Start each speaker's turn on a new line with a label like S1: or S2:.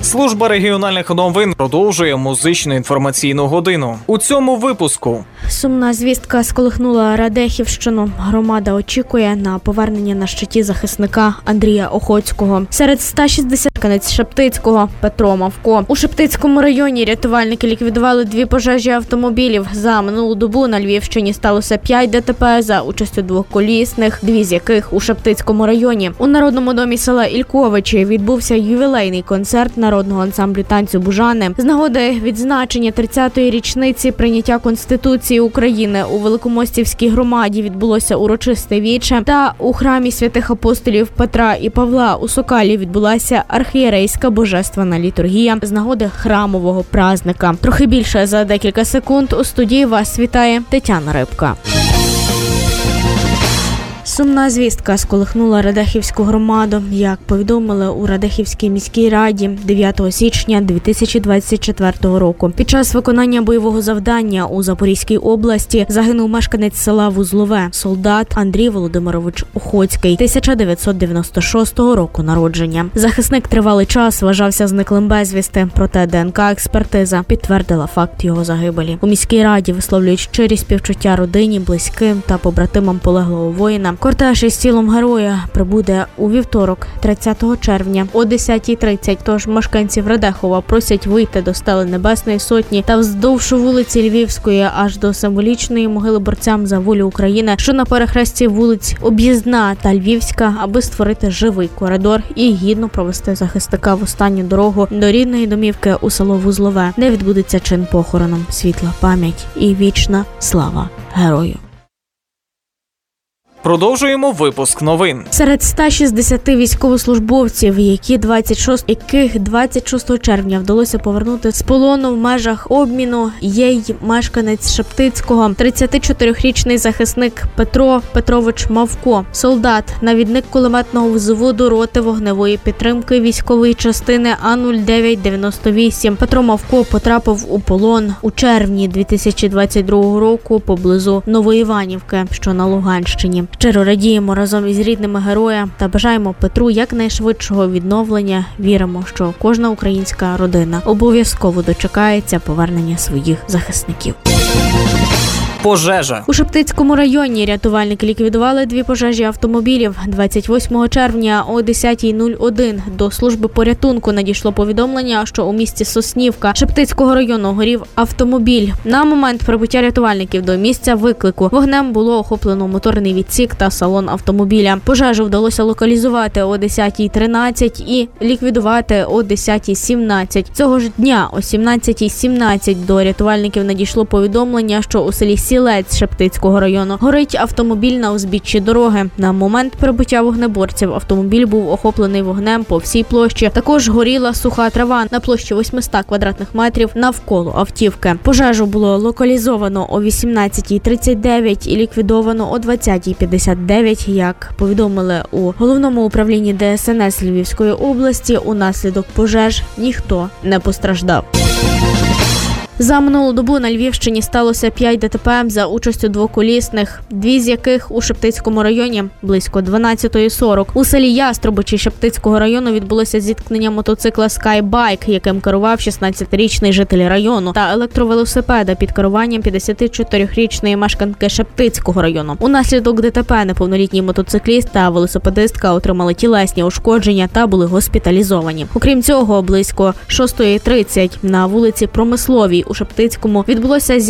S1: Служба регіональних новин продовжує музичну інформаційну годину. У цьому випуску.
S2: Сумна звістка сколихнула Радехівщину. Громада очікує на повернення на щиті захисника Андрія Охоцького. Серед 160 мешканець Шептицького Петро Мавко. У Шептицькому районі рятувальники ліквідували 2 пожежі автомобілів. За минулу добу на Львівщині сталося 5 ДТП за участю 2 колісних, 2 з яких у Шептицькому районі. У Народному домі села Ільковичі відбувся ювілейний концерт народного ансамблю танцю «Бужани». З нагоди відзначення 30-ї річниці прийняття Конституції України у Великомостівській громаді відбулося урочисте віче, та у храмі святих апостолів Петра і Павла у Сокалі відбулася архієрейська божественна літургія з нагоди храмового празника. Трохи більше за декілька секунд у студії вас вітає Тетяна Рибка. Сумна звістка сколихнула Радехівську громаду. Як повідомили у Радехівській міській раді 9 січня 2024 року. Під час виконання бойового завдання у Запорізькій області загинув мешканець села Вузлове, солдат Андрій Володимирович Охоцький, 1996 року народження. Захисник тривалий час вважався зниклим безвісти, проте ДНК-експертиза підтвердила факт його загибелі. У міській раді висловлюють щирі співчуття родині, близьким та побратимам полеглого воїна. Кортеж із тілом героя прибуде у вівторок, 30 червня о 10:30. Тож мешканців Радехова просять вийти до стели Небесної Сотні та вздовж вулиці Львівської аж до символічної могили борцям за волю України, що на перехресті вулиць Об'їзна та Львівська, аби створити живий коридор і гідно провести захисника в останню дорогу до рідної домівки у село Вузлове, де відбудеться чин похорону. Світла пам'ять і вічна слава герою.
S1: Продовжуємо випуск новин.
S2: Серед 160 військовослужбовців, яких 26 червня вдалося повернути з полону в межах обміну, є й мешканець Шептицького, 34-річний захисник Петро Петрович Мавко, солдат, навідник кулеметного взводу роти вогневої підтримки військової частини А-0998. Петро Мавко потрапив у полон у червні 2022 року поблизу Новоіванівки, що на Луганщині. Щиро радіємо разом із рідними героя та бажаємо Петру якнайшвидшого відновлення. Віримо, що кожна українська родина обов'язково дочекається повернення своїх захисників.
S1: Пожежа.
S2: У Шептицькому районі рятувальники ліквідували 2 пожежі автомобілів. 28 червня о 10:01 до служби порятунку надійшло повідомлення, що у місті Соснівка Шептицького району горів автомобіль. На момент прибуття рятувальників до місця виклику вогнем було охоплено моторний відсік та салон автомобіля. Пожежу вдалося локалізувати о 10:13 і ліквідувати о 10:17. Цього ж дня о 17:17 до рятувальників надійшло повідомлення, що у селі Сілець Шептицького району горить автомобіль на узбіччі дороги. На момент прибуття вогнеборців автомобіль був охоплений вогнем по всій площі. Також горіла суха трава на площі 800 квадратних метрів навколо автівки. Пожежу було локалізовано о 18:39 і ліквідовано о 20:59, як повідомили у головному управлінні ДСНС Львівської області. Унаслідок пожеж ніхто не постраждав. За минулу добу на Львівщині сталося 5 ДТП за участю 2 колісних, 2 з яких у Шептицькому районі близько 12:40. У селі Яструбичі Шептицького району відбулося зіткнення мотоцикла Skybike, яким керував 16-річний житель району, та електровелосипеда під керуванням 54-річної мешканки Шептицького району. Унаслідок ДТП неповнолітній мотоцикліст та велосипедистка отримали тілесні ушкодження та були госпіталізовані. Окрім цього, близько 6:30 на вулиці Промисловій у Шептицькому відбулося